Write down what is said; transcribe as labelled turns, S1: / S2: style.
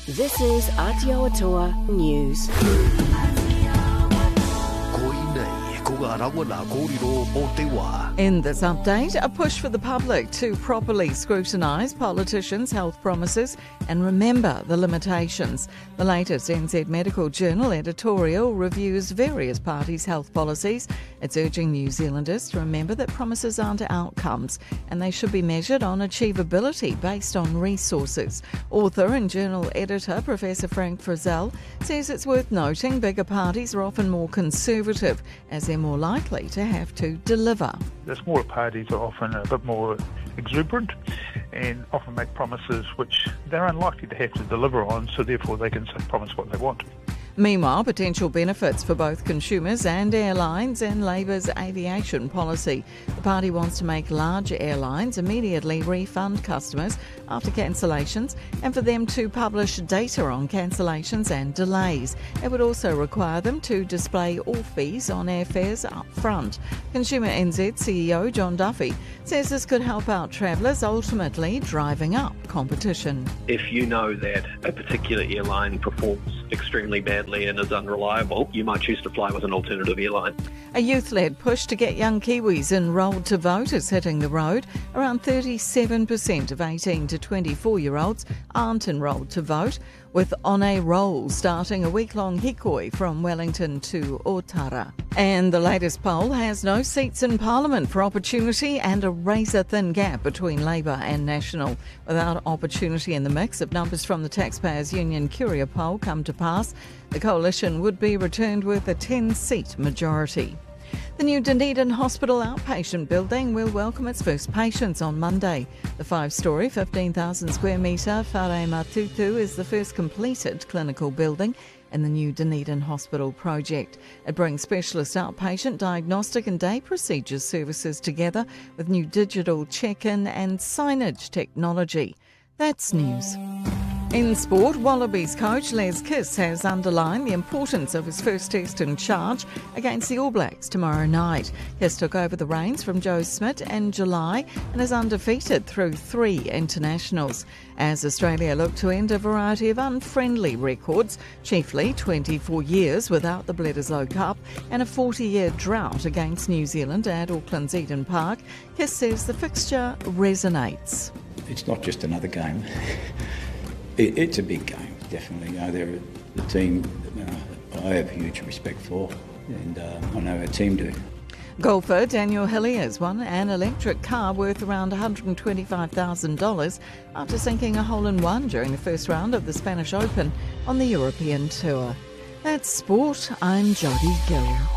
S1: This is Aotearoa News.
S2: In this update, a push for the public to properly scrutinise politicians' health promises and remember the limitations. The latest NZ Medical Journal editorial reviews various parties' health policies. It's urging New Zealanders to remember that promises aren't outcomes and they should be measured on achievability based on resources. Author and journal editor Professor Frank Frizzell says it's worth noting bigger parties are often more conservative as they're more likely to have to deliver.
S3: The smaller parties are often a bit more exuberant and often make promises which they're unlikely to have to deliver on, so therefore they can promise what they want.
S2: Meanwhile, potential benefits for both consumers and airlines in Labour's aviation policy. The party wants to make large airlines immediately refund customers after cancellations and for them to publish data on cancellations and delays. It would also require them to display all fees on airfares up front. Consumer NZ CEO John Duffy says this could help out travellers, ultimately driving up competition.
S4: If you know that a particular airline performs extremely badly and is unreliable, you might choose to fly with an alternative airline.
S2: A youth-led push to get young Kiwis enrolled to vote is hitting the road. Around 37% of 18 to 24-year-olds aren't enrolled to vote, with On A Roll starting a week-long hikoi from Wellington to Otara. And the latest poll has no seats in Parliament for Opportunity and a razor-thin gap between Labour and National. Without Opportunity in the mix, if numbers from the Taxpayers Union Curia poll come to pass, the coalition would be returned with a 10-seat majority. The new Dunedin Hospital outpatient building will welcome its first patients on Monday. The 5-storey, 15,000 square metre Whare Matutu is the first completed clinical building in the new Dunedin Hospital project. It brings specialist outpatient, diagnostic and day procedures services together with new digital check-in and signage technology. That's news. In sport, Wallabies coach Les Kiss has underlined the importance of his first test in charge against the All Blacks tomorrow night. Kiss took over the reins from Joe Schmidt in July and is undefeated through 3 internationals. As Australia look to end a variety of unfriendly records, chiefly 24 years without the Bledisloe Cup and a 40-year drought against New Zealand at Auckland's Eden Park, Kiss says the fixture resonates.
S5: It's not just another game. It's a big game, definitely. They're the team I have huge respect for, and I know our team do.
S2: Golfer Daniel Hilliers won an electric car worth around $125,000 after sinking a hole-in-one during the first round of the Spanish Open on the European Tour. That's sport. I'm Jodie Gill.